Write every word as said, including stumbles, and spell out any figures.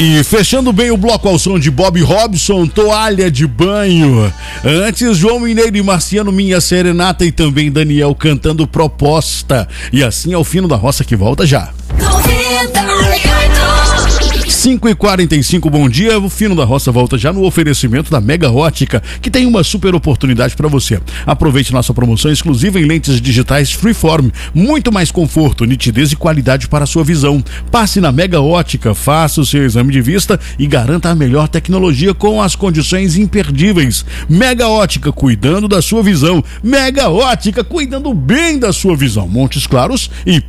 E fechando bem o bloco ao som de Bob Robson, Toalha de Banho. Antes, João Mineiro e Marciano, Minha Serenata, e também Daniel cantando Proposta. E assim é o Fino da Roça que volta já. cinco e quarenta e cinco, bom dia. O Fino da Roça volta já no oferecimento da Mega Ótica, que tem uma super oportunidade para você. Aproveite nossa promoção exclusiva em lentes digitais Freeform. Muito mais conforto, nitidez e qualidade para a sua visão. Passe na Mega Ótica, faça o seu exame de vista e garanta a melhor tecnologia com as condições imperdíveis. Mega Ótica, cuidando da sua visão. Mega Ótica, cuidando bem da sua visão. Montes Claros e